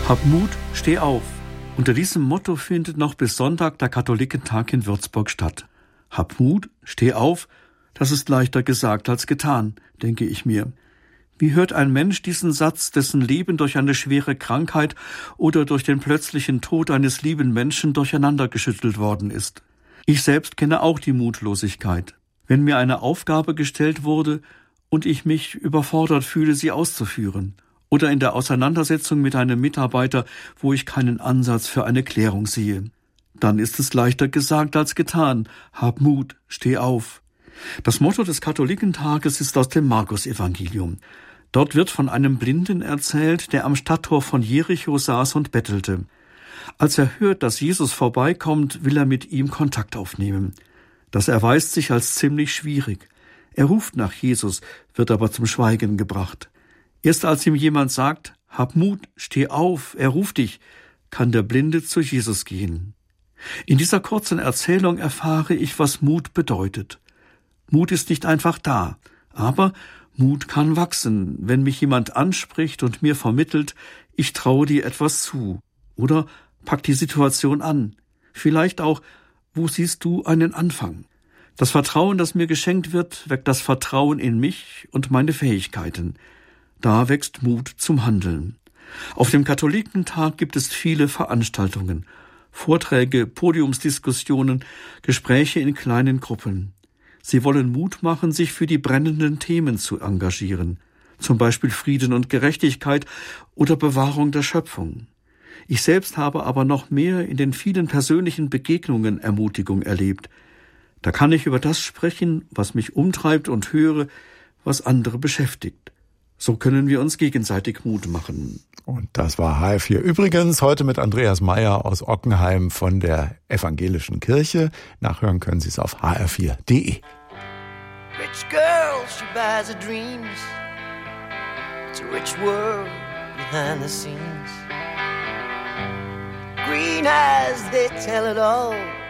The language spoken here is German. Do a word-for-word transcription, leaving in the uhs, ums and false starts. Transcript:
Hab Mut, steh auf. Unter diesem Motto findet noch bis Sonntag der Katholikentag in Würzburg statt. Hab Mut, steh auf, das ist leichter gesagt als getan, denke ich mir. Wie hört ein Mensch diesen Satz, dessen Leben durch eine schwere Krankheit oder durch den plötzlichen Tod eines lieben Menschen durcheinandergeschüttelt worden ist? Ich selbst kenne auch die Mutlosigkeit. Wenn mir eine Aufgabe gestellt wurde und ich mich überfordert fühle, sie auszuführen. Oder in der Auseinandersetzung mit einem Mitarbeiter, wo ich keinen Ansatz für eine Klärung sehe. Dann ist es leichter gesagt als getan. Hab Mut, steh auf. Das Motto des Katholikentages ist aus dem Markus-Evangelium. Dort wird von einem Blinden erzählt, der am Stadttor von Jericho saß und bettelte. Als er hört, dass Jesus vorbeikommt, will er mit ihm Kontakt aufnehmen. Das erweist sich als ziemlich schwierig. Er ruft nach Jesus, wird aber zum Schweigen gebracht. Erst als ihm jemand sagt, hab Mut, steh auf, er ruft dich, kann der Blinde zu Jesus gehen. In dieser kurzen Erzählung erfahre ich, was Mut bedeutet. Mut ist nicht einfach da, aber Mut kann wachsen, wenn mich jemand anspricht und mir vermittelt, ich traue dir etwas zu. Oder pack die Situation an. Vielleicht auch, wo siehst du einen Anfang? Das Vertrauen, das mir geschenkt wird, weckt das Vertrauen in mich und meine Fähigkeiten. Da wächst Mut zum Handeln. Auf dem Katholikentag gibt es viele Veranstaltungen, Vorträge, Podiumsdiskussionen, Gespräche in kleinen Gruppen. Sie wollen Mut machen, sich für die brennenden Themen zu engagieren, zum Beispiel Frieden und Gerechtigkeit oder Bewahrung der Schöpfung. Ich selbst habe aber noch mehr in den vielen persönlichen Begegnungen Ermutigung erlebt. Da kann ich über das sprechen, was mich umtreibt und höre, was andere beschäftigt. So können wir uns gegenseitig Mut machen. Und das war H R vier. Übrigens heute mit Andreas Meyer aus Ockenheim von der Evangelischen Kirche. Nachhören können Sie es auf h r vier punkt d e. Rich girl, she buys her dreams. It's a rich world behind the scenes. Green eyes, they tell it all.